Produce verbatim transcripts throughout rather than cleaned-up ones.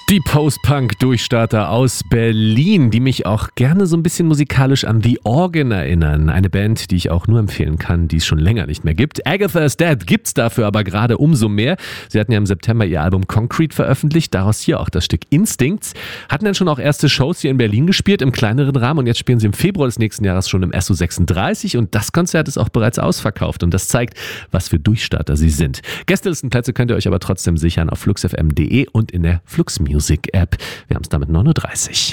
Die Post-Punk-Durchstarter aus Berlin, die mich auch gerne so ein bisschen musikalisch an The Organ erinnern. Eine Band, die ich auch nur empfehlen kann, die es schon länger nicht mehr gibt. Agatha's Dead gibt's dafür aber gerade umso mehr. Sie hatten ja im September ihr Album Concrete veröffentlicht, daraus hier auch das Stück Instincts. Hatten dann schon auch erste Shows hier in Berlin gespielt, im kleineren Rahmen, und jetzt spielen sie im Februar des nächsten Jahres schon im S O sechsunddreißig, und das Konzert ist auch bereits ausverkauft, und das zeigt, was für Durchstarter sie sind. Gästelistenplätze könnt ihr euch aber trotzdem sichern auf flux f m punkt de und in der Flux Music App. Wir haben es damit neun Uhr dreißig.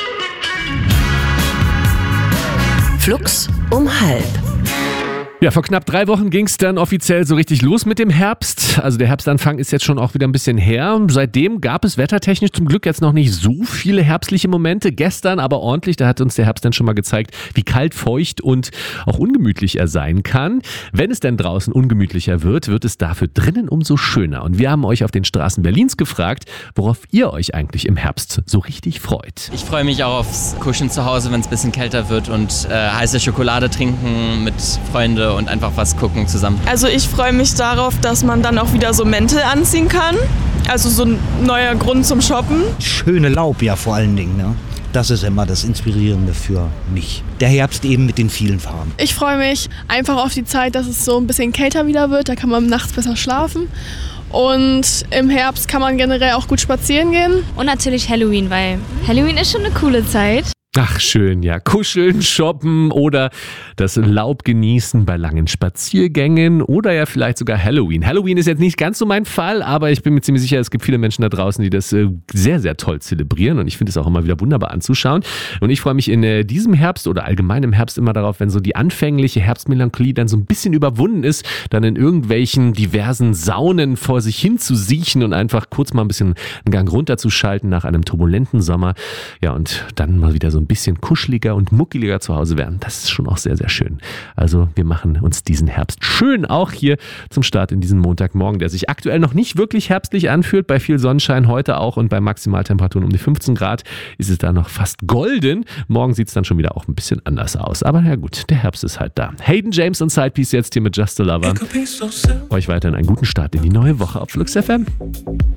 Flux um halb. Ja, vor knapp drei Wochen ging es dann offiziell so richtig los mit dem Herbst. Also der Herbstanfang ist jetzt schon auch wieder ein bisschen her. Seitdem gab es wettertechnisch zum Glück jetzt noch nicht so viele herbstliche Momente. Gestern aber ordentlich, da hat uns der Herbst dann schon mal gezeigt, wie kalt, feucht und auch ungemütlich er sein kann. Wenn es denn draußen ungemütlicher wird, wird es dafür drinnen umso schöner. Und wir haben euch auf den Straßen Berlins gefragt, worauf ihr euch eigentlich im Herbst so richtig freut. Ich freue mich auch aufs Kuscheln zu Hause, wenn es ein bisschen kälter wird, und äh, heiße Schokolade trinken mit Freunden und einfach was gucken zusammen. Also ich freue mich darauf, dass man dann auch wieder so Mäntel anziehen kann. Also so ein neuer Grund zum Shoppen. Schöne Laub, ja, vor allen Dingen, ne? Das ist immer das Inspirierende für mich. Der Herbst eben mit den vielen Farben. Ich freue mich einfach auf die Zeit, dass es so ein bisschen kälter wieder wird. Da kann man nachts besser schlafen. Und im Herbst kann man generell auch gut spazieren gehen. Und natürlich Halloween, weil Halloween ist schon eine coole Zeit. Ach schön, ja. Kuscheln, shoppen oder das Laub genießen bei langen Spaziergängen oder ja vielleicht sogar Halloween. Halloween ist jetzt nicht ganz so mein Fall, aber ich bin mir ziemlich sicher, es gibt viele Menschen da draußen, die das äh, sehr, sehr toll zelebrieren, und ich finde es auch immer wieder wunderbar anzuschauen. Und ich freue mich in äh, diesem Herbst oder allgemein im Herbst immer darauf, wenn so die anfängliche Herbstmelancholie dann so ein bisschen überwunden ist, dann in irgendwelchen diversen Saunen vor sich hin zu siechen und einfach kurz mal ein bisschen einen Gang runterzuschalten nach einem turbulenten Sommer. Ja, und dann mal wieder so ein bisschen kuscheliger und muckeliger zu Hause werden. Das ist schon auch sehr, sehr schön. Also wir machen uns diesen Herbst schön auch hier zum Start in diesen Montagmorgen, der sich aktuell noch nicht wirklich herbstlich anfühlt. Bei viel Sonnenschein heute auch und bei Maximaltemperaturen um die fünfzehn Grad ist es da noch fast golden. Morgen sieht es dann schon wieder auch ein bisschen anders aus. Aber ja gut, der Herbst ist halt da. Hayden James und Sidepiece jetzt hier mit Just a Lover. Euch weiterhin einen guten Start in die neue Woche auf Flux F M.